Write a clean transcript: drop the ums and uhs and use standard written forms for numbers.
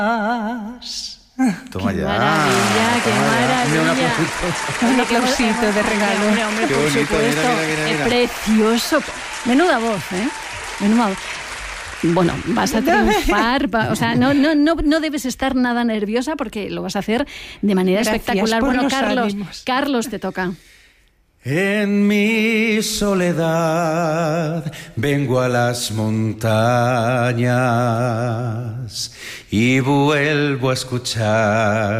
Toma ya. Qué maravilla. Un aplausito de regalo. Hombre, Qué por bonito, supuesto. mira. Es precioso. Menuda voz, ¿eh? Menuda voz. Bueno, vas a triunfar, o sea, no debes estar nada nerviosa porque lo vas a hacer de manera Gracias espectacular. por Bueno, los ánimos. Carlos, te toca. En mi soledad vengo a las montañas y vuelvo a escuchar